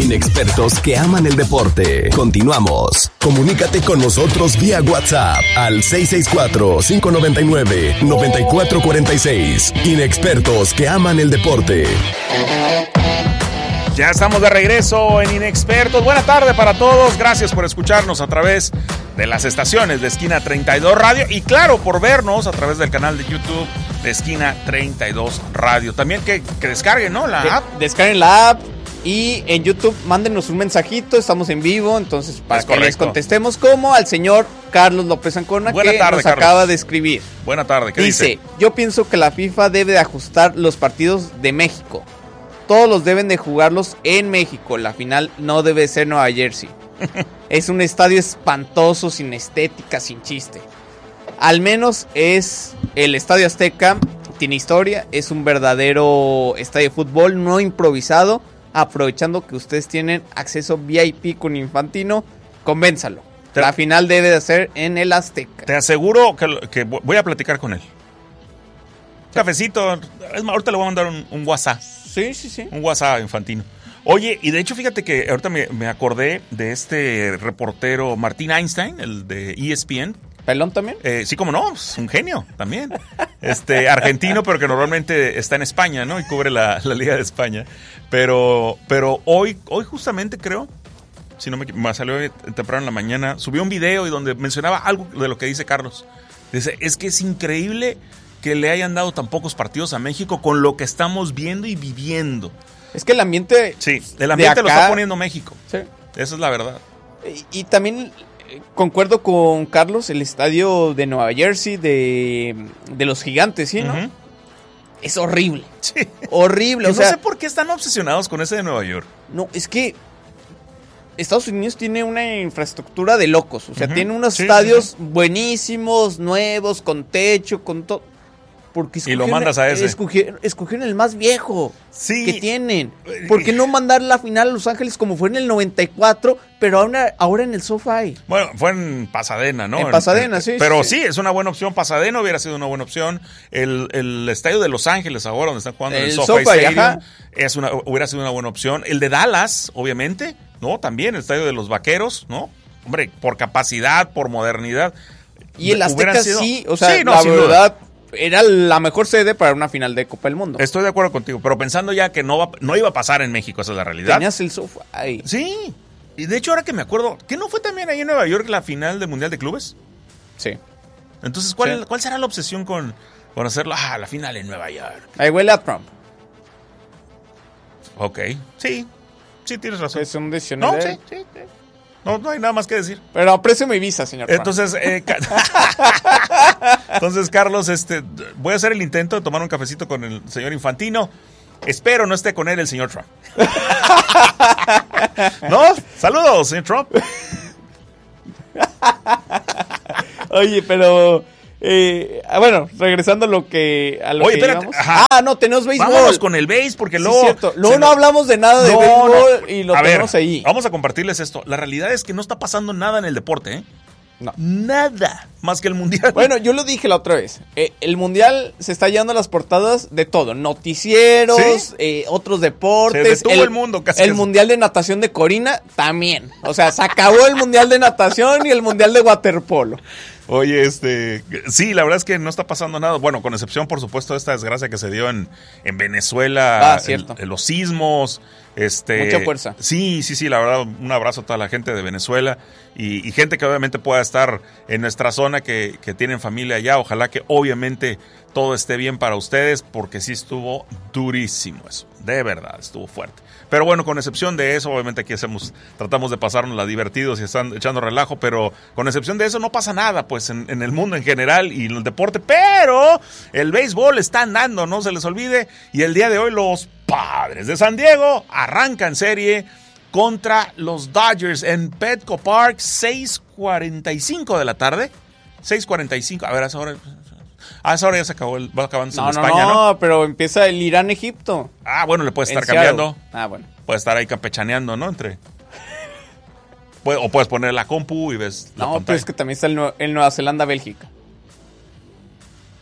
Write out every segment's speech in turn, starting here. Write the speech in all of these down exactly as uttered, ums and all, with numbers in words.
Inexpertos que aman el deporte. Continuamos. Comunícate con nosotros vía WhatsApp al seis seis cuatro, cinco nueve nueve, nueve cuatro cuatro seis. Inexpertos que aman el deporte. Ya estamos de regreso en Inexpertos. Buena tarde para todos. Gracias por escucharnos a través de las estaciones de Esquina treinta y dos Radio y claro, por vernos a través del canal de YouTube de Esquina treinta y dos Radio. También que, que descarguen, ¿no? La de, app. Descarguen la app y en YouTube mándenos un mensajito. Estamos en vivo, entonces para Es que correcto. les contestemos como al señor Carlos López Ancona, Buena que tarde, nos Carlos. acaba de escribir. Buena tarde. ¿Qué Dice, dice? yo pienso que la FIFA debe de ajustar los partidos de México. Todos los deben de jugarlos en México. La final no debe ser Nueva Jersey. Es un estadio espantoso, sin estética, sin chiste. Al menos es el Estadio Azteca, tiene historia, es un verdadero estadio de fútbol, no improvisado. Aprovechando que ustedes tienen acceso V I P con Infantino, convénzalo. Te- La final debe de ser en el Azteca. Te aseguro que, que voy a platicar con él. Cafecito. Es más, ahorita le voy a mandar un, un WhatsApp. Sí, sí, sí. Un WhatsApp Infantino. Oye, y de hecho fíjate que ahorita me, me acordé de este reportero Martín Einstein, el de E S P N. ¿Pelón también? Eh, sí, como no, es un genio también. Este, argentino, pero que normalmente está en España, ¿no? Y cubre la, la Liga de España. Pero, pero hoy, hoy justamente creo, si no me, me salió temprano en la mañana, subió un video y donde mencionaba algo de lo que dice Carlos. Dice, es que es increíble que le hayan dado tan pocos partidos a México con lo que estamos viendo y viviendo. Es que el ambiente... Sí, el ambiente de lo acá- está poniendo México. Sí. Esa es la verdad. Y, y también eh, concuerdo con Carlos, el estadio de Nueva Jersey de, de los Gigantes, ¿sí, no? Ujú. Es horrible. Sí. Horrible, Y o no sea... sé por qué están obsesionados con ese de Nueva York. No, es que Estados Unidos tiene una infraestructura de locos. O sea, Ujú. tiene unos Sí, estadios sí, buenísimos, nuevos, con techo, con todo. Porque Y lo mandas a ese. Escogieron, escogieron el más viejo Sí. que tienen. ¿Por qué no mandar la final a Los Ángeles como fue en el noventa y cuatro, pero ahora, ahora en el SoFi? Bueno, fue en Pasadena, ¿no? En Pasadena, sí, Pero sí. sí, es una buena opción. Pasadena hubiera sido una buena opción. El, el estadio de Los Ángeles ahora, donde están jugando en el El SoFi SoFi, Stadium, ajá. es una, hubiera sido una buena opción. El de Dallas, obviamente, ¿no? También el estadio de los Vaqueros, ¿no? Hombre, por capacidad, por modernidad. Y el Hubiera Azteca sido- sí, o sea, Sí, no, la sin duda. verdad, era la mejor sede para una final de Copa del Mundo. Estoy de acuerdo contigo, pero pensando ya que no, va, no iba a pasar en México, esa es la realidad. Tenías el SoFi. Sí. Y de hecho, ahora que me acuerdo, ¿qué no fue también ahí en Nueva York la final del Mundial de Clubes? Sí. Entonces, ¿cuál, Sí. ¿cuál será la obsesión con, con hacerlo? Ah, la final en Nueva York. Ahí huele a Trump. Ok. Sí, sí, tienes razón. Es un decisión No, de sí, él. sí, sí. No, no hay nada más que decir. Pero aprecio mi visa, señor Trump. Entonces, eh, Ca- Entonces, Carlos, este, voy a hacer el intento de tomar un cafecito con el señor Infantino. Espero no esté con él el señor Trump. ¿No? Saludos, señor Trump. Oye, pero... eh, ah, bueno, regresando a lo que... A lo Oye, que espérate, íbamos. ajá. Ah, no, tenemos béisbol. Vámonos con el béis, porque Sí, luego... cierto. Luego se no nos- hablamos de nada de No, béisbol no. y lo A ver, tenemos ahí. Vamos a compartirles esto. La realidad es que no está pasando nada en el deporte, ¿eh? No. Nada más que el mundial. Bueno, yo lo dije la otra vez. Eh, el mundial se está llevando a las portadas de todo. Noticieros, ¿Sí? eh, otros deportes. Se detuvo el mundo casi, El casi. mundial de natación de Corina también. O sea, se acabó el mundial de natación y el mundial de waterpolo. Oye, este, sí, la verdad es que no está pasando nada. Bueno, con excepción, por supuesto, de esta desgracia que se dio en, en Venezuela, Ah, cierto. el- los sismos, este, Mucha fuerza. Sí, sí, sí, la verdad, un abrazo a toda la gente de Venezuela y, y gente que obviamente pueda estar en nuestra zona, que, que tienen familia allá. Ojalá que obviamente todo esté bien para ustedes, porque sí estuvo durísimo eso, de verdad, estuvo fuerte. Pero bueno, con excepción de eso, obviamente aquí hacemos, tratamos de pasárnosla divertidos y están echando relajo, pero con excepción de eso no pasa nada, pues en, en el mundo en general y en el deporte, pero el béisbol está andando, no se les olvide, y el día de hoy los Padres de San Diego arrancan serie contra los Dodgers en Petco Park, seis cuarenta y cinco de la tarde, seis cuarenta y cinco, a ver, a esa hora... A esa hora ya se acabó, el, va acabando No, en no, España, ¿no? no, pero empieza el Irán-Egipto. Ah, bueno, le puede estar En Seattle. cambiando. Ah, bueno. Puede estar ahí campechaneando, ¿no? Entre. Puede- o puedes poner la compu y ves la No, pero pantalla. es que también está el, Nue- el Nueva Zelanda-Bélgica.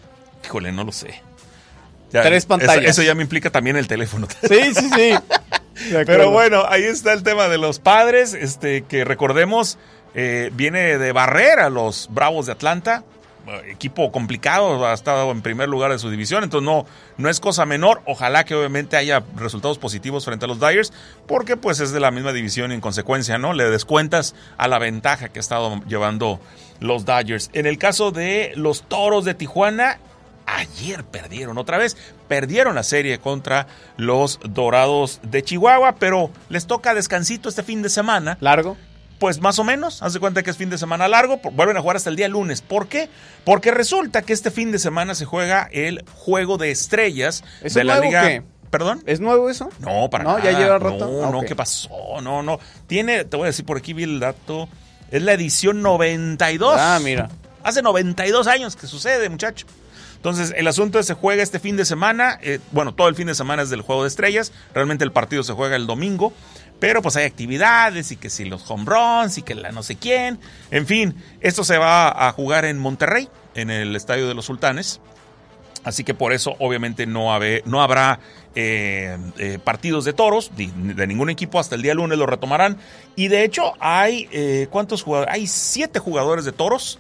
Híjole, no lo sé. Ya, Tres pantallas. Eso, eso ya me implica también el teléfono. Sí, sí, sí. Pero bueno, ahí está el tema de los Padres, este que recordemos, eh, viene de barrer a los Bravos de Atlanta. Equipo complicado, ha estado en primer lugar de su división, entonces no, no es cosa menor. Ojalá que obviamente haya resultados positivos frente a los Dyers, porque pues es de la misma división y en consecuencia, ¿no? Le descuentas a la ventaja que ha estado llevando los Dodgers. En el caso de los Toros de Tijuana, ayer perdieron otra vez, perdieron la serie contra los Dorados de Chihuahua, pero les toca descansito este fin de semana. ¿Largo? Pues más o menos, haz de cuenta que es fin de semana largo, vuelven a jugar hasta el día lunes. ¿Por qué? Porque resulta que este fin de semana se juega el Juego de Estrellas ¿Eso de la nuevo Liga. ¿Qué? ¿Perdón? ¿Es nuevo eso? No, para no, nada. ¿Ya lleva rato? No, ah, no, okay. ¿Qué pasó? No, no. Tiene, te voy a decir, por aquí vi el dato, es la edición noventa y dos. Ah, mira. Hace noventa y dos años que sucede, muchacho. Entonces, el asunto es, se juega este fin de semana, eh, bueno, todo el fin de semana es del Juego de Estrellas, realmente el partido se juega el domingo, pero pues hay actividades y que si los home runs y que la no sé quién, en fin, esto se va a jugar en Monterrey, en el Estadio de los Sultanes, así que por eso obviamente no, habe, no habrá eh, eh, partidos de toros, de, de ningún equipo, hasta el día lunes lo retomarán, y de hecho hay, eh, ¿cuántos jugadores? Hay siete jugadores de toros,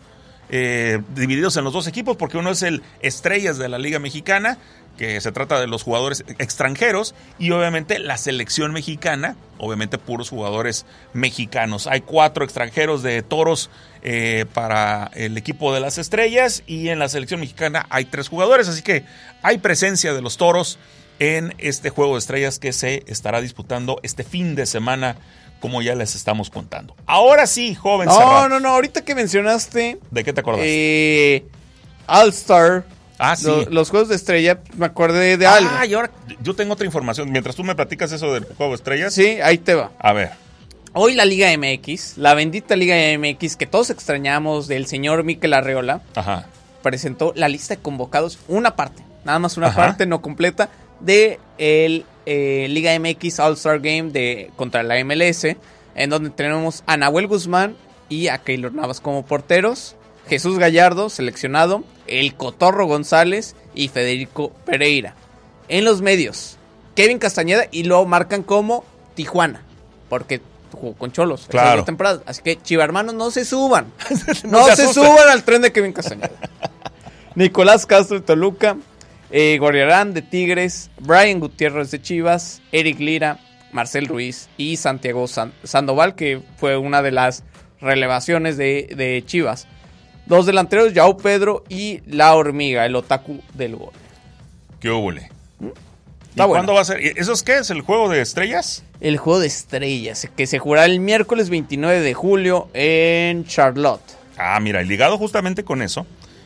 Eh, divididos en los dos equipos, porque uno es el Estrellas de la Liga Mexicana, que se trata de los jugadores extranjeros, y obviamente la selección mexicana, obviamente puros jugadores mexicanos. Hay cuatro extranjeros de toros eh, para el equipo de las Estrellas, y en la selección mexicana hay tres jugadores, así que hay presencia de los toros en este Juego de Estrellas que se estará disputando este fin de semana, como ya les estamos contando. Ahora sí, joven No, Serrat. no, no, ahorita que mencionaste... ¿De qué te acuerdas? Eh, All-Star. Ah, sí. Lo, los Juegos de Estrella, me acordé de ah, algo. y ahora yo tengo otra información. Mientras tú me platicas eso del Juego de Estrellas. Sí, ahí te va. A ver. Hoy la Liga M X, la bendita Liga M X que todos extrañamos del señor Mikel Arreola, Ajá. presentó la lista de convocados, una parte, nada más una Ajá. parte no completa, de el eh, Liga M X All-Star Game de, contra la M L S, en donde tenemos a Nahuel Guzmán y a Keylor Navas como porteros, Jesús Gallardo, seleccionado, el Cotorro González y Federico Pereira. En los medios, Kevin Castañeda, y lo marcan como Tijuana, porque jugó con Cholos. Claro. Esas dos temporadas. Así que, chivarmanos, no se suban. no No se se, asusten. suban al tren de Kevin Castañeda. Nicolás Castro de Toluca, eh, Gorriarán de Tigres, Brian Gutiérrez de Chivas, Eric Lira, Marcel Ruiz y Santiago San- Sandoval, que fue una de las relevaciones de, de Chivas. Dos delanteros, Joao Pedro y La Hormiga, el otaku del gol. ¿Qué hubole? ¿Y Está bueno. cuándo va a ser? ¿Eso es qué? ¿Es el Juego de Estrellas? El juego de estrellas, que se jugará el miércoles veintinueve de julio en Charlotte. Ah, mira, y ligado justamente con eso,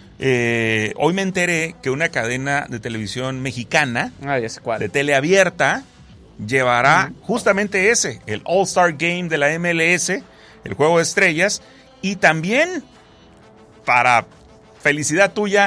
eh, hoy me enteré que una cadena de televisión mexicana, Ah, ya sé cuál. de teleabierta, llevará justamente ese, el All-Star Game de la M L S, el Juego de Estrellas, y también, para felicidad tuya,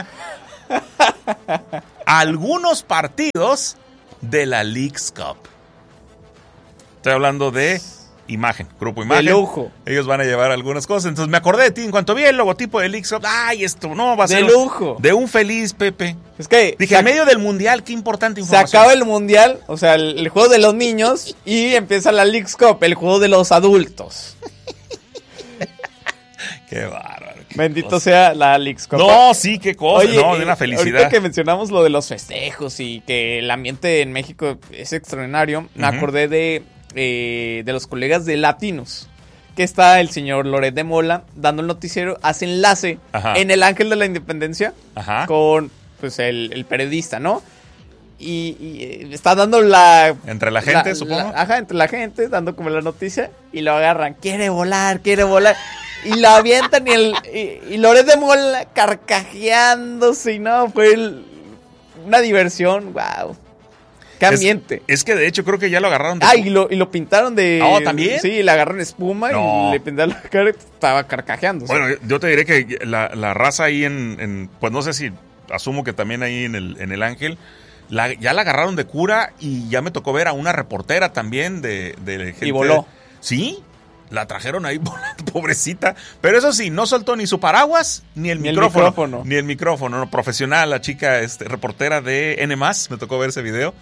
algunos partidos de la Leagues Cup. Estoy hablando de Imagen, Grupo Imagen. De lujo. Ellos van a llevar algunas cosas. Entonces me acordé de ti en cuanto vi el logotipo de Leagues Cup. Ay, esto no va a De ser. lujo. De un feliz Pepe. Es que Dije, se, en medio del mundial, qué importante se información. acaba el mundial, o sea, el, el juego de los niños, y empieza la Leagues Cup, el juego de los adultos. Qué bárbaro. qué Bendito cosa. sea la Leagues Cup. No, sí, qué cosa. Oye, no, de eh, una felicidad. ahorita que mencionamos lo de los festejos y que el ambiente en México es extraordinario, me Ujú. acordé de, eh, de los colegas de Latinos, que está el señor Loret de Mola dando el noticiero, hace enlace Ajá. en el Ángel de la Independencia Ajá. con pues el, el periodista, ¿no? Y, y, eh, está dando la... Entre la gente, supongo. la- ajá, entre la gente, dando como la noticia, y lo agarran, quiere volar, quiere volar, y lo avientan, y, el, y, y Loret de Mola carcajeándose, y no, fue el- una diversión, wow. Qué Es- ambiente. Es, que de hecho creo que ya lo agarraron de. Ah, y lo, y lo pintaron de... Oh, ¿también? Sí, le agarraron espuma No. y le pintaron la cara y estaba carcajeando. Bueno, yo te diré que la, la raza ahí en, en- pues no sé si, asumo que también ahí en el, en el Ángel, la- ya la agarraron de cura, y ya me tocó ver a una reportera también de, de gente. Y voló. Sí, la trajeron ahí volando, pobrecita. Pero eso sí, no soltó ni su paraguas, ni el Ni el micrófono. micrófono. Ni el micrófono, no, profesional, la chica este, reportera de N más, me tocó ver ese video.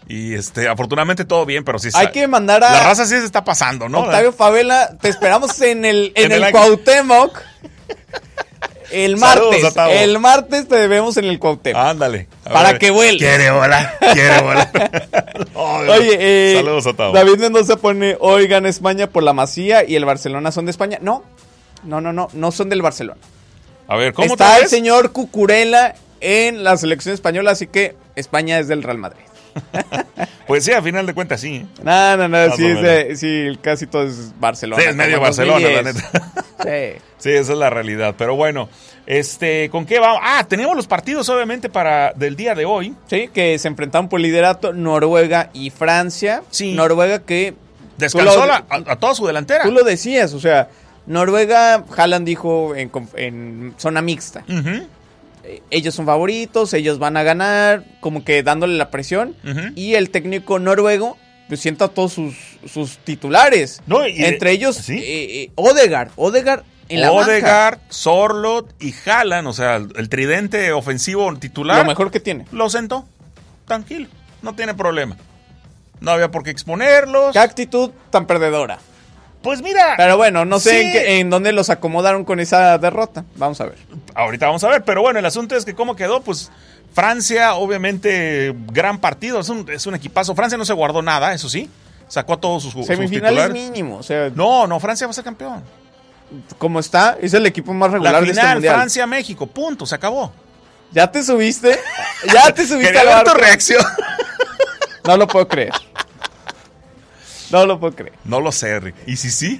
Y este, afortunadamente todo bien, pero sí Hay está, que mandar a la raza sí se está pasando, ¿no? Octavio Favela, te esperamos en el, en En el, el- Cuauhtémoc. El Saludos, martes, Octavio. el martes te debemos en el Cuauhtémoc. Ándale. A Para ver. que vuele. Quiere volar, quiere volar. No, Dios. Oye, eh, Saludos a Tavo. David Mendoza pone, hoy gana España por la Masía y el Barcelona son de España. No, no, no, no, no son del Barcelona. A ver, ¿cómo Está te el ves? señor Cucurella en la selección española, así que España es del Real Madrid. Pues sí, a final de cuentas sí. No, no, no, Más sí, o es menos. de- sí, casi todo es Barcelona. Sí, es medio como en Barcelona, la dos mil diez. neta. Sí. Sí, esa es la realidad. Pero bueno, este, ¿con qué vamos? Ah, tenemos los partidos, obviamente, para del día de hoy. Sí, que se enfrentaron por liderato Noruega y Francia. Sí. Noruega que Descansó Tú lo- la- a, a toda su delantera. tú lo decías, o sea, Noruega, Haaland dijo en, conf- en zona mixta. Ujú, Eh, Ellos son favoritos, ellos van a ganar, como que dándole la presión. ujú. Y el técnico noruego pues sienta a todos sus, sus titulares. No, y de- Entre ellos, ¿sí? eh, eh, Odegaard. Odegaard en la banca. Odegaard, Sorloth y Haaland, o sea, el, el tridente ofensivo titular. Lo mejor que tiene. Lo sentó. Tranquilo. No tiene problema. No había por qué exponerlos. Qué actitud tan perdedora. Pues mira. Pero bueno, no sé sí. en, qué- en dónde los acomodaron con esa derrota. Vamos a ver. Ahorita vamos a ver, pero bueno, el asunto es que cómo quedó, pues Francia, obviamente, gran partido, es un, es un equipazo. Francia no se guardó nada, eso sí, sacó a todos sus, sus Semifinales titulares. mínimo. O sea, No, no, Francia va a ser campeón. como está, es el equipo más regular La de este final, mundial. Francia-México, punto, se acabó. ¿Ya te subiste? ¿Ya te subiste Quería al ver tu barco? reacción. No lo puedo creer. No lo puedo creer. No lo sé, Rick. ¿Y si sí?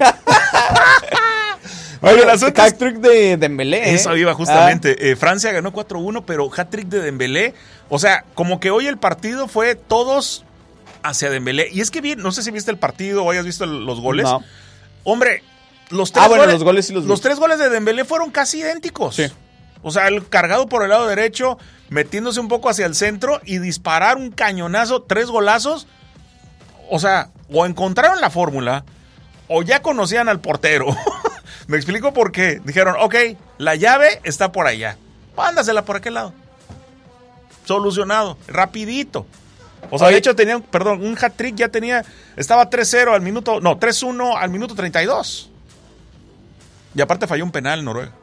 Oye, Bueno, el asunto es- hat-trick de Dembélé. ¿eh? Eso iba justamente. Eh, Francia ganó cuatro uno, pero hat-trick de Dembélé. O sea, como que hoy el partido fue todos hacia Dembélé. Y es que bien, no sé si viste el partido o hayas visto el- los goles. No. Hombre, los tres Ah, bueno, goles, los goles sí los vi. tres goles de Dembélé fueron casi idénticos. Sí. O sea, el cargado por el lado derecho, metiéndose un poco hacia el centro y disparar un cañonazo, tres golazos. O sea, o encontraron la fórmula o ya conocían al portero. Me explico por qué. Dijeron, ok, la llave está por allá. Mándasela por aquel lado. Solucionado, rapidito. O sea, Oye. de hecho tenían, perdón, un hat-trick ya tenía, estaba tres cero al minuto, no, tres uno al minuto treinta y dos. Y aparte falló un penal Noruega.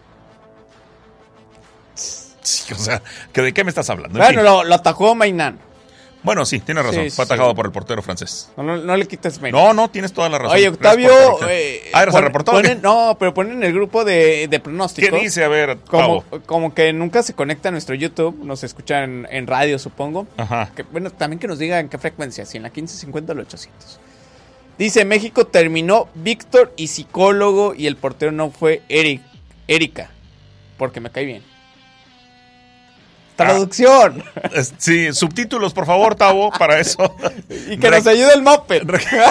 Sí, o sea, ¿que ¿de qué me estás hablando? En Bueno, fin. lo, lo atajó Mainán. Bueno, sí, tienes razón. Sí, Fue sí. atajado por el portero francés. No, no, no le quites mérito. No, no, tienes toda la razón. Oye, Gracias por Octavio. corregir. eh, ah, ¿eres pon- el reportero? ponen- no, pero ponen en el grupo de, de pronóstico. ¿Qué dice? A ver, Como, Pavo. como que nunca se conecta a nuestro YouTube, nos escuchan en radio, supongo. Ajá. Que, bueno, también que nos digan qué frecuencia, si en la quince cincuenta o la ochocientos. Dice, México terminó Víctor y psicólogo y el portero no fue Eric, Erika, porque me cae bien. Traducción. Es- Sí, subtítulos, por favor, Tavo, para eso. Y que nos ayude el moped.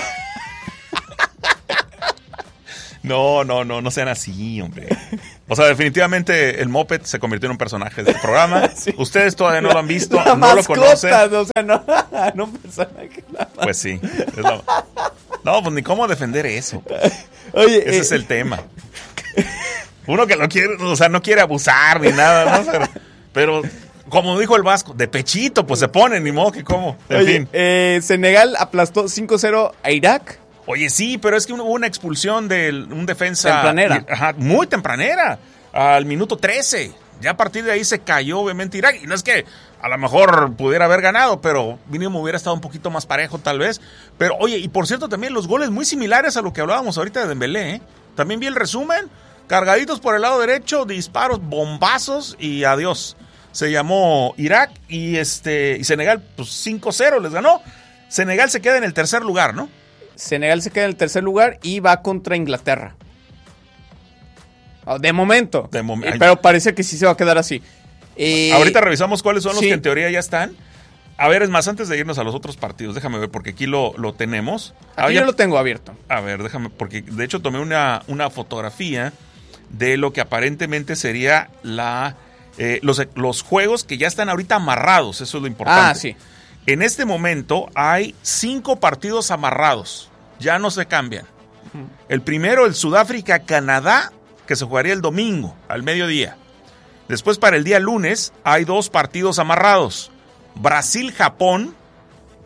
No, no, no, no sean así, hombre. O sea, definitivamente el Moped se convirtió en un personaje del programa. Sí. Ustedes todavía no lo han visto, La no lo mascota, conocen. o sea, no, no un personaje. nada más. Pues sí. es la- No, pues ni cómo defender eso. Oye, Ese eh, es el tema. Uno que lo quiere, o sea, no quiere abusar ni nada, ¿no? Pero, pero como dijo el Vasco, de pechito, pues se pone, ni modo que cómo. En oye, fin. eh, Senegal aplastó cinco cero a Irak. Oye, sí, pero es que hubo una expulsión de un defensa. Tempranera. Ajá, muy tempranera. Al minuto trece. Ya a partir de ahí se cayó, obviamente, Irak. Y no es que a lo mejor pudiera haber ganado, pero mínimo hubiera estado un poquito más parejo, tal vez. Pero, oye, y por cierto, también los goles muy similares a lo que hablábamos ahorita de Dembélé, ¿eh? También vi el resumen. Cargaditos por el lado derecho, disparos, bombazos y adiós. Se llamó Irak y este y Senegal, pues cinco cero les ganó. Senegal se queda en el tercer lugar, ¿no? Senegal se queda en el tercer lugar y va contra Inglaterra. Oh, De momento. De mom- Eh, pero parece que sí se va a quedar así. Eh, Ahorita revisamos cuáles son los sí. que en teoría ya están. A ver, es más, antes de irnos a los otros partidos, déjame ver, porque aquí lo, lo tenemos. Ah, Aquí ya- yo lo tengo abierto. A ver, déjame, porque de hecho tomé una, una fotografía de lo que aparentemente sería la eh, los, los juegos que ya están ahorita amarrados, eso es lo importante. Ah, sí. En este momento hay cinco partidos amarrados, ya no se cambian. El primero, el Sudáfrica-Canadá, que se jugaría el domingo, al mediodía. Después, para el día lunes, hay dos partidos amarrados. Brasil-Japón,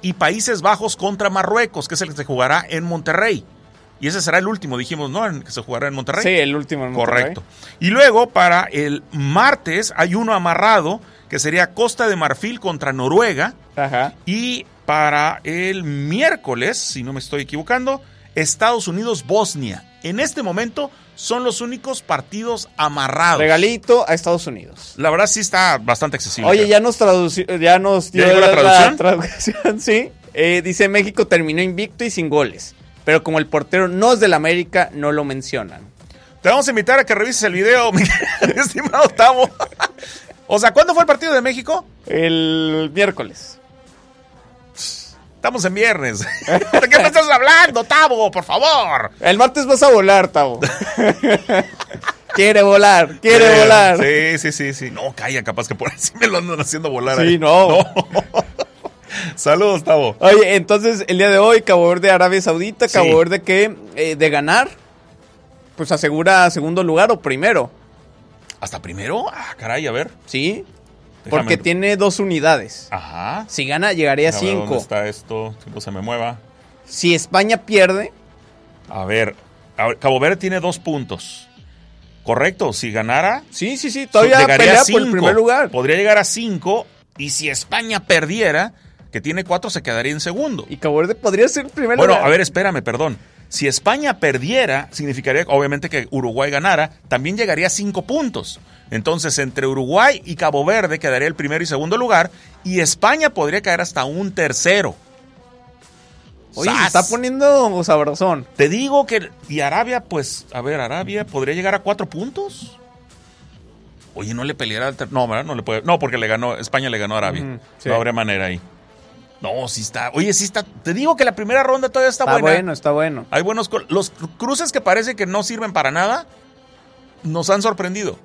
y Países Bajos contra Marruecos, que es el que se jugará en Monterrey. Y ese será el último, dijimos, ¿no? En que se jugará en Monterrey. Sí, el último en Monterrey. Correcto. Y luego, para el martes, hay uno amarrado, que sería Costa de Marfil contra Noruega. Ajá. Y para el miércoles, si no me estoy equivocando, Estados Unidos-Bosnia. En este momento son los únicos partidos amarrados. Regalito a Estados Unidos. La verdad sí está bastante accesible. Oye, ya nos tradució, ya nos dio ¿Ya llegó la traducción? la traducción, sí. Eh, dice, México terminó invicto y sin goles, pero como el portero no es del América, no lo mencionan. Te vamos a invitar a que revises el video, mi estimado Tavo. O sea, ¿cuándo fue el partido de México? El miércoles. Estamos en viernes. ¿De qué me estás hablando, Tavo? Por favor. El martes vas a volar, Tavo. Quiere volar, quiere Sí, volar. Sí, sí, sí, sí. No, calla, capaz que por ahí sí me lo andan haciendo volar. Sí, ahí. no. no. Saludos, Tavo. Oye, entonces el día de hoy, Cabo Verde, Arabia Saudita, Sí. Cabo Verde que eh, de ganar, pues asegura segundo lugar o primero, ¿Hasta primero? Ah, caray, a ver. ¿sí? Déjame- Porque tiene dos unidades. Ajá. Si gana, llegaría a A ver, ¿dónde cinco. está esto? Que no se me mueva. Si España pierde, A ver, a ver, Cabo Verde tiene dos puntos. Correcto, si ganara, sí, sí, sí, todavía llegaría pelea a por el cinco. primer lugar. Podría llegar a cinco. Y si España perdiera, que tiene cuatro, se quedaría en segundo. Y Cabo Verde podría ser el primer Bueno, lugar. a ver, espérame, perdón. Si España perdiera, significaría obviamente que Uruguay ganara, también llegaría a cinco puntos. Entonces, entre Uruguay y Cabo Verde quedaría el primero y segundo lugar, y España podría caer hasta un tercero. Oye, se ¡Sas! está poniendo sabrosón. Te digo que... Y Arabia, pues, a ver, Arabia podría llegar a cuatro puntos. Oye, no le peleará al ter- No, ¿verdad? No le puede. No, porque le ganó, España le ganó a Arabia. Ujú, sí. No habría manera ahí. No, sí está. Oye, sí está. Te digo que la primera ronda todavía está, Está buena. bueno, está bueno. Hay buenos. col- Los cruces que parece que no sirven para nada, nos han sorprendido.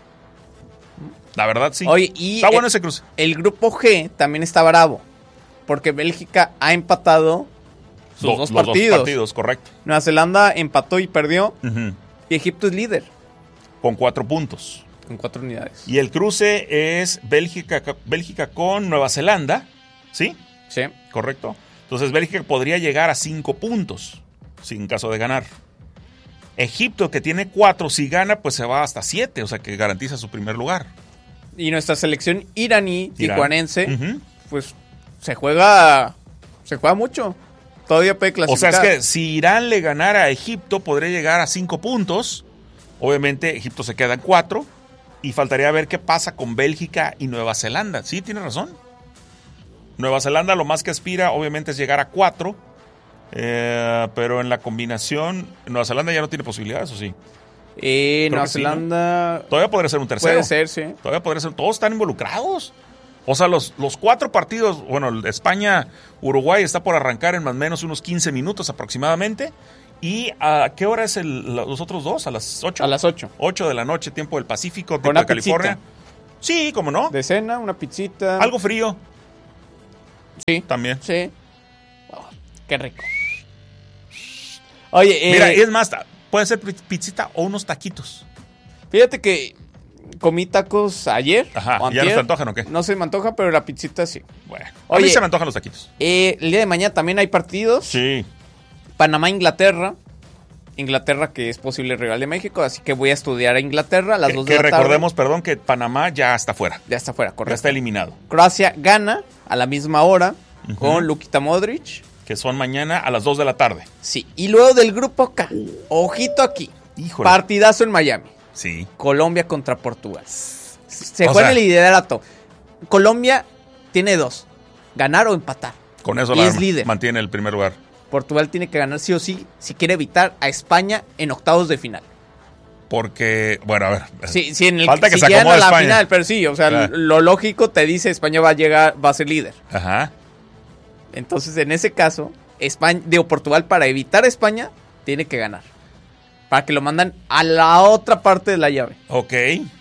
La verdad, sí. Oye, y está bueno el, ese cruce. el grupo G también está bravo. Porque Bélgica ha empatado sus Do- dos los partidos. dos partidos, correcto. Nueva Zelanda empató y perdió. Ujú. Y Egipto es líder. Con cuatro puntos. Con cuatro unidades. Y el cruce es Bélgica, Bélgica con Nueva Zelanda. ¿Sí? Sí. Correcto. Entonces Bélgica podría llegar a cinco puntos, sin caso de ganar. Egipto, que tiene cuatro, si gana, pues se va hasta siete, o sea que garantiza su primer lugar. Y nuestra selección iraní, Irán. tijuanense, Ujú. pues se juega. Se juega mucho. Todavía puede O sea, clasificar. es que si Irán le ganara a Egipto, podría llegar a cinco puntos. Obviamente, Egipto se queda en cuatro. Y faltaría ver qué pasa con Bélgica y Nueva Zelanda. Sí, tiene razón. Nueva Zelanda lo más que aspira, obviamente, es llegar a cuatro. Eh, pero en la combinación, Nueva Zelanda ya no tiene posibilidades, ¿o sí? Eh, Creo Nueva que sí, ¿no? Zelanda. Todavía podría ser un tercero. Puede ser, sí. Todavía podría ser. Todos están involucrados. O sea, los, los cuatro partidos, bueno, el de España, Uruguay está por arrancar en más o menos unos quince minutos aproximadamente. ¿Y a qué hora es el, los otros dos? ¿A las ocho? A las ocho. ocho de la noche, tiempo del Pacífico, tiempo una de California. pizzita. Sí, cómo no. De cena, una pizzita. Algo frío Sí. también. Sí. Oh, qué rico. Oye, eh, Mira, y es más, puede ser pizzita o unos taquitos. fíjate que comí tacos ayer. Ajá, o ¿ya no antier. te antojan o qué? No se me antoja, pero la pizzita sí. Bueno, a mí Oye. se me antojan los taquitos. Eh, el día de mañana también hay partidos. Sí. Panamá-Inglaterra. Inglaterra, que es posible rival de México, así que voy a estudiar a Inglaterra a las Que, dos de que la tarde. recordemos, perdón, que Panamá ya está fuera. Ya está fuera, Ya correcto. está eliminado. Croacia gana a la misma hora Ujú. con Lukita Modric. Que son mañana a las dos de la tarde. Sí, y luego del grupo K, ojito aquí, Híjole. partidazo en Miami. Sí. Colombia contra Portugal. Se O juega sea- el liderato. Colombia tiene dos, ganar o empatar. Con eso Y la es líder. mantiene el primer lugar. Portugal tiene que ganar sí o sí si quiere evitar a España en octavos de final. Porque, bueno, a ver. Sí, sí, en el, Falta que si se llegan acomode a la España. final, pero sí, o sea, Claro. lo lógico te dice España va a llegar, va a ser líder. Ajá. Entonces, en ese caso, España, digo, Portugal para evitar a España tiene que ganar. Para que lo mandan a la otra parte de la llave. Ok.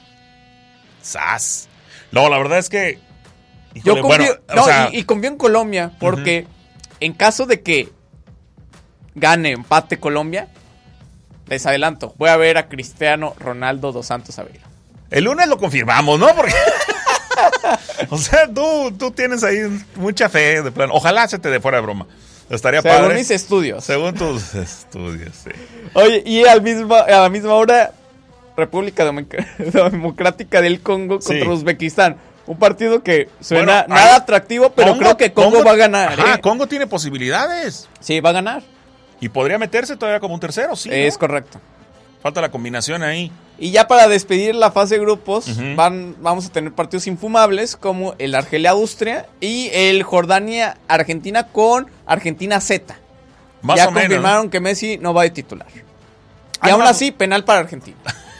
Sas. No, la verdad es que. Yo híjole, confío, bueno, no, o sea, y, y confío en Colombia, porque en caso de que gane, empate Colombia, les adelanto, voy a ver a Cristiano Ronaldo dos Santos Aveiro. el lunes lo confirmamos, ¿no? Porque O sea, tú, tú tienes ahí mucha fe de plano. Ojalá se te dé fuera de broma. Estaría Según padre. mis estudios. Según tus estudios, sí. Oye, y al mismo, a la misma hora, República Democrática del Congo contra Sí. Uzbekistán. Un partido que suena Bueno, nada ahí- atractivo, pero Congo- creo que Congo, va a ganar. Ajá, ¿eh? Congo tiene posibilidades. Sí, va a ganar. Y podría meterse todavía como un tercero, sí. ¿no? Es correcto. Falta la combinación ahí. Y ya para despedir la fase de grupos, Ujú. van, vamos a tener partidos infumables como el Argelia-Austria y el Jordania-Argentina con Argentina Z. Más ya o menos. confirmaron que Messi no va de titular. Y Ah, aún no. así, penal para Argentina.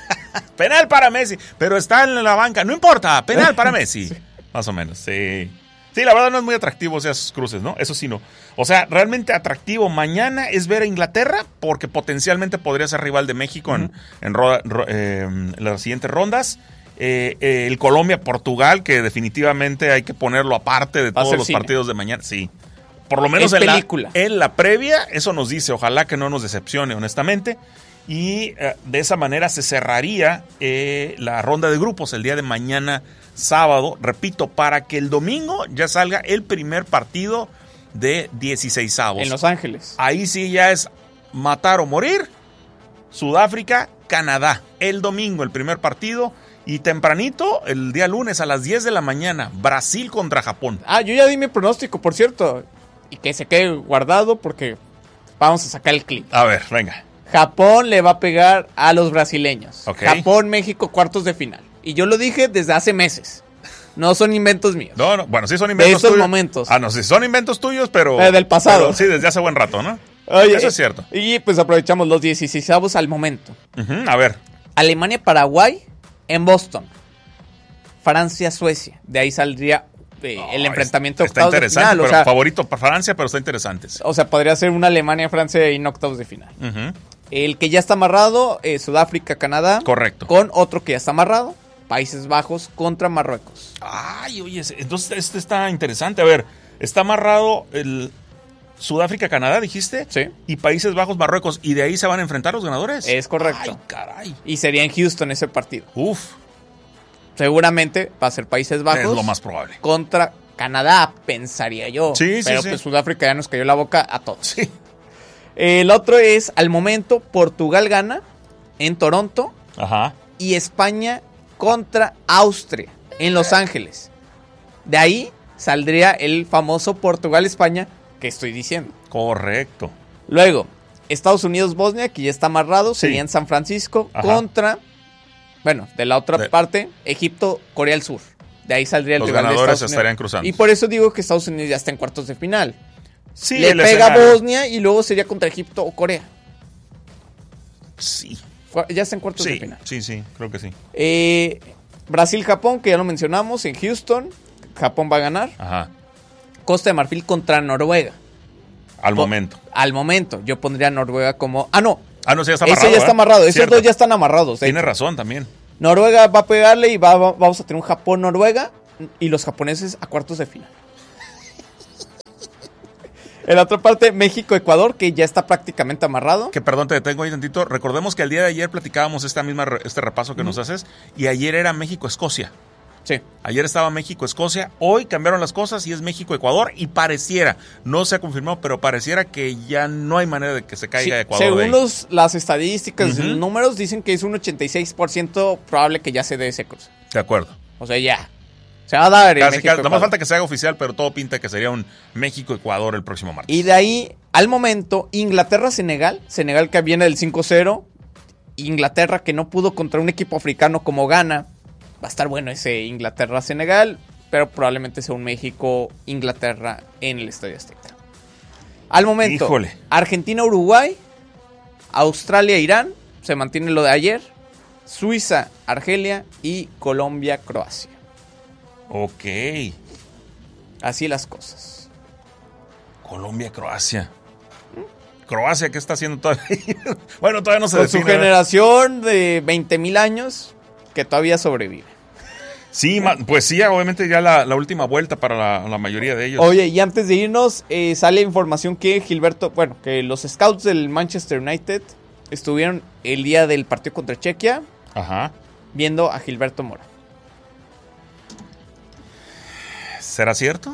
Penal para Messi, pero está en la banca. No importa, penal para Messi. Más o menos, sí. Sí, la verdad no es muy atractivo esos cruces, ¿no? Eso sí no. O sea, realmente atractivo mañana es ver a Inglaterra porque potencialmente podría ser rival de México en, en ro- ro- eh, en las siguientes rondas. Eh, eh, el Colombia-Portugal, que definitivamente hay que ponerlo aparte de Va a todos ser los cine. partidos de mañana. Sí. Por lo menos Es en la, película. en la previa, eso nos dice. Ojalá que no nos decepcione, honestamente. Y eh, de esa manera se cerraría eh, la ronda de grupos el día de mañana sábado, repito, para que el domingo ya salga el primer partido de dieciseisavos. En Los Ángeles. Ahí sí ya es matar o morir. Sudáfrica, Canadá. El domingo el primer partido y tempranito, el día lunes a las diez de la mañana, Brasil contra Japón. Ah, yo ya di mi pronóstico, por cierto. Y que se quede guardado porque vamos a sacar el clip. A ver, venga. Japón le va a pegar a los brasileños. Ok. Japón-México, cuartos de final. Y yo lo dije desde hace meses. No son inventos míos. No, no, bueno, sí son inventos esos tuyos. momentos. Ah, no, sí son inventos tuyos, pero... Eh, del pasado. pero sí, desde hace buen rato, ¿no? Oye, Eso es cierto. Y pues aprovechamos los dieciseisavos al momento. Ujú, a ver. Alemania-Paraguay en Boston. Francia-Suecia. De ahí saldría eh, el Oh, enfrentamiento de está octavos de interesante, final. O pero sea, favorito para Francia, pero está interesante. sí. o sea, podría ser una Alemania-Francia en octavos de final. Ujú, El que ya está amarrado, eh, Sudáfrica-Canadá. correcto. Con otro que ya está amarrado, Países Bajos contra Marruecos. Ay, oye, ese- entonces este está interesante. A ver, está amarrado el Sudáfrica-Canadá, dijiste. Sí. Y Países Bajos-Marruecos. ¿Y de ahí se van a enfrentar los ganadores? Es correcto. Ay, caray. Y sería en Houston ese partido. Uf, Seguramente va a ser Países Bajos es lo más probable. contra Canadá, pensaría yo. Sí, sí, Pero sí. pues Sudáfrica ya nos cayó la boca a todos. Sí. El otro es, al momento, Portugal gana en Toronto Ajá. y España contra Austria en Los Ángeles. De ahí saldría el famoso Portugal-España que estoy diciendo. Correcto. Luego, Estados Unidos-Bosnia, que ya está amarrado, Sí. sería en San Francisco Ajá. contra, bueno, de la otra De- parte, Egipto-Corea del Sur. De ahí saldría el Los rival de ganadores Estados estarían Unidos. cruzando. Y por eso digo que Estados Unidos ya está en cuartos de final. Sí, Le el pega a escenario. Bosnia y luego sería contra Egipto o Corea. Sí. Cu- Ya está en cuartos de Sí, final. sí, sí, creo que sí. Eh, Brasil-Japón, que ya lo mencionamos, en Houston. Japón va a ganar. Ajá. Costa de Marfil contra Noruega. Al Po- momento. Al momento. Yo pondría a Noruega como... Ah, no. Ah, no, sí, ya está Ese amarrado. ya está ¿eh? amarrado. Esos Cierto. dos ya están amarrados. de Tiene hecho. razón también. Noruega va a pegarle y va, va- vamos a tener un Japón-Noruega y los japoneses a cuartos de final. En la otra parte, México-Ecuador, que ya está prácticamente amarrado. Que perdón, te detengo ahí tantito. Recordemos que el día de ayer platicábamos esta misma re- este repaso que nos haces y ayer era México-Escocia. Sí. Ayer estaba México-Escocia, hoy cambiaron las cosas y es México-Ecuador y pareciera, no se ha confirmado, pero pareciera que ya no hay manera de que se caiga Sí, Ecuador de según ahí. los, las estadísticas y Ujú. los números, dicen que es un ochenta y seis por ciento probable que ya se dé ese cruce. De acuerdo. O sea, ya. Se va a dar el Casi, México. casi, nada más Ecuador. falta que se haga oficial, pero todo pinta que sería un México-Ecuador el próximo martes. Y de ahí, al momento, Inglaterra-Senegal. Senegal que viene del cinco cero. Inglaterra que no pudo contra un equipo africano como Ghana. Va a estar bueno ese Inglaterra-Senegal. Pero probablemente sea un México-Inglaterra en el Estadio Azteca. Al momento, Híjole. Argentina-Uruguay. Australia-Irán. Se mantiene lo de ayer. Suiza-Argelia. Y Colombia-Croacia. Ok. Así las cosas. Colombia-Croacia. Croacia, ¿qué está haciendo todavía? Bueno, todavía no se Con su define. ¿verdad? generación de veinte mil años que todavía sobrevive. Sí, ma- pues sí, obviamente ya la, la última vuelta para la, la mayoría de ellos. Oye, y antes de irnos, eh, sale información que Gilberto, bueno, que los scouts del Manchester United estuvieron el día del partido contra Chequia Ajá. viendo a Gilberto Mora. ¿Será cierto?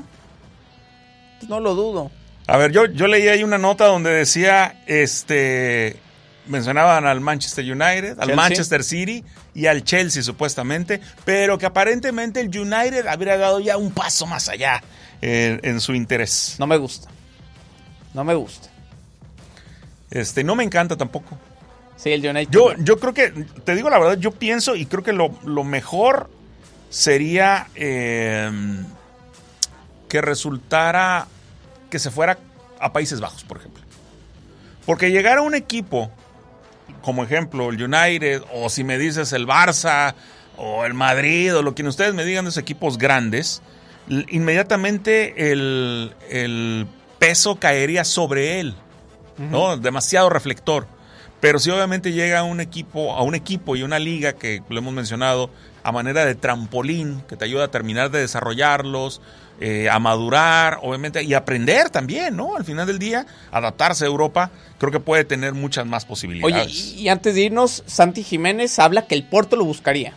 No lo dudo. A ver, yo, yo leí ahí una nota donde decía, este, mencionaban al Manchester United, al Chelsea. Manchester City y al Chelsea supuestamente, pero que aparentemente el United habría dado ya un paso más allá en, en su interés. No me gusta. No me gusta. Este, no me encanta tampoco. Sí, el United. Yo, yo creo que, te digo la verdad, yo pienso y creo que lo, lo mejor sería eh, que resultara que se fuera a Países Bajos, por ejemplo. Porque llegar a un equipo, como ejemplo el United, o si me dices el Barça, o el Madrid, o lo que ustedes me digan de esos equipos grandes, inmediatamente el, el peso caería sobre él, ¿no? Uh-huh. Demasiado reflector. Pero si obviamente llega a un equipo, a un equipo y una liga que lo hemos mencionado a manera de trampolín, que te ayuda a terminar de desarrollarlos, eh, a madurar, obviamente, y aprender también, ¿no? Al final del día, adaptarse a Europa, creo que puede tener muchas más posibilidades. Oye, y antes de irnos, Santi Jiménez habla que el Porto lo buscaría.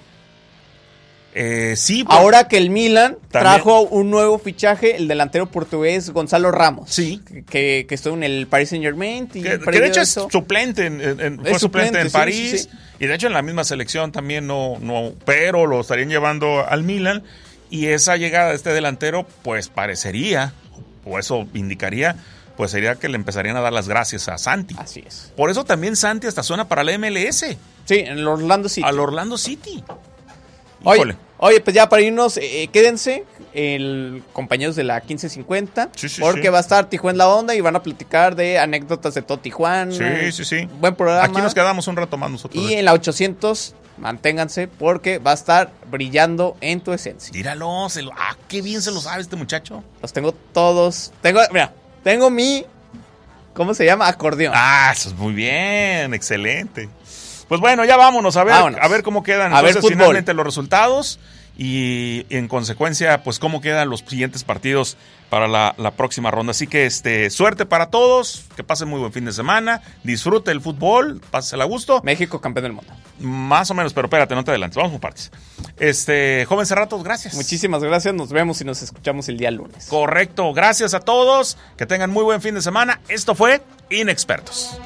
Eh, sí. Pues, ahora que el Milan también trajo un nuevo fichaje, el delantero portugués Gonzalo Ramos. Sí. Que, que estuvo en el Paris Saint-Germain. Que, que de hecho eso. es suplente, en, en, fue es suplente, suplente en sí, París. Sí, sí. Y de hecho en la misma selección también no, no, pero lo estarían llevando al Milan. Y esa llegada de este delantero, pues parecería, o eso indicaría, pues sería que le empezarían a dar las gracias a Santi. Así es. Por eso también Santi hasta suena para la M L S. Sí, en el Orlando City. Al Orlando City. Oye, oye, pues ya para irnos, eh, quédense, el, compañeros de la quince cincuenta, sí, sí, porque sí. va a estar Tijuana en la onda y van a platicar de anécdotas de todo Tijuana. Sí, sí, sí. Buen programa. Aquí nos quedamos un rato más nosotros. Y en la ochocientos, manténganse, porque va a estar brillando en tu esencia. Tíralo, se lo, ah, qué bien se lo sabe este muchacho. Los tengo todos, tengo, mira, tengo mi, ¿cómo se llama? Acordeón. Ah, eso es muy bien, excelente. Pues bueno, ya vámonos a ver, vámonos. a ver cómo quedan a entonces ver finalmente los resultados y, y en consecuencia, pues cómo quedan los siguientes partidos para la, la próxima ronda. Así que este, suerte para todos, que pasen muy buen fin de semana, disfrute el fútbol, pásela a gusto. México campeón del mundo. Más o menos, pero espérate, no te adelantes, vamos por partes. Este, joven Cerratos, gracias. Muchísimas gracias, nos vemos y nos escuchamos el día lunes. Correcto, gracias a todos, que tengan muy buen fin de semana. Esto fue Inexpertos.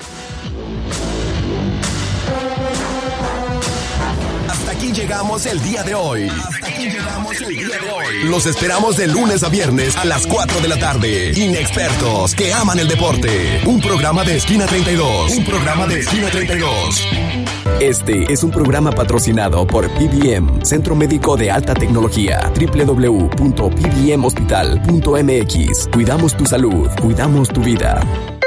Hasta aquí llegamos el día de hoy. Hasta aquí llegamos el día de hoy. Los esperamos de lunes a viernes a las cuatro de la tarde. Inexpertos que aman el deporte. Un programa de Esquina treinta y dos. Un programa de Esquina treinta y dos. Este es un programa patrocinado por P B M, Centro Médico de Alta Tecnología. doble u doble u doble u punto p b m hospital punto m x. Cuidamos tu salud, cuidamos tu vida.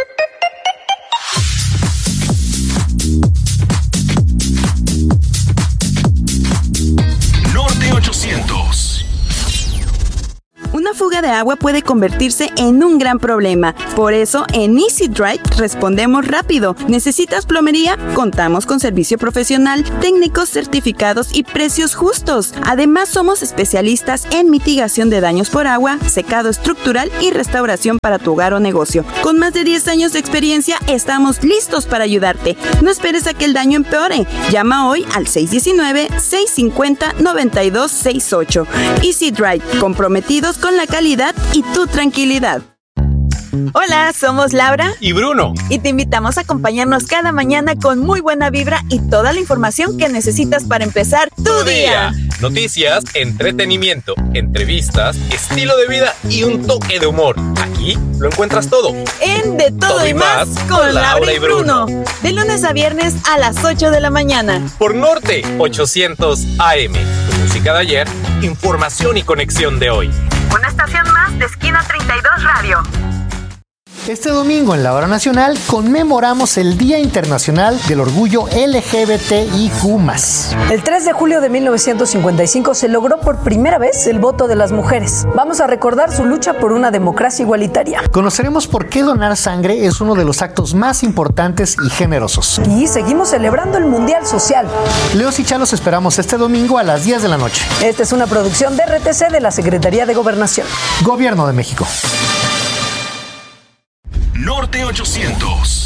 Una fuga de agua puede convertirse en un gran problema. Por eso, en Easy Dry respondemos rápido. ¿Necesitas plomería? Contamos con servicio profesional, técnicos certificados y precios justos. Además, somos especialistas en mitigación de daños por agua, secado estructural y restauración para tu hogar o negocio. Con más de diez años de experiencia, estamos listos para ayudarte. No esperes a que el daño empeore. Llama hoy al seis uno nueve, seis cinco cero, nueve dos seis ocho. Easy Dry, comprometidos con la calidad y tu tranquilidad. Hola, somos Laura y Bruno y te invitamos a acompañarnos cada mañana con muy buena vibra y toda la información que necesitas para empezar tu, tu día. día. Noticias, entretenimiento, entrevistas, estilo de vida y un toque de humor. Aquí lo encuentras todo. En De Todo, todo y Más con, con Laura y Bruno. Bruno. De lunes a viernes a las ocho de la mañana. Por Norte ochocientos A M. Tu música de ayer, información y conexión de hoy. Una estación más de Esquina treinta y dos Radio. Este domingo en la Hora Nacional conmemoramos el Día Internacional del Orgullo L G B T I Q más. El tres de julio de mil novecientos cincuenta y cinco se logró por primera vez el voto de las mujeres. Vamos a recordar su lucha por una democracia igualitaria. Conoceremos por qué donar sangre es uno de los actos más importantes y generosos. Y seguimos celebrando el Mundial Social. Leos y Chalos esperamos este domingo a las diez de la noche. Esta es una producción de R T C de la Secretaría de Gobernación. Gobierno de México. Norte ochocientos.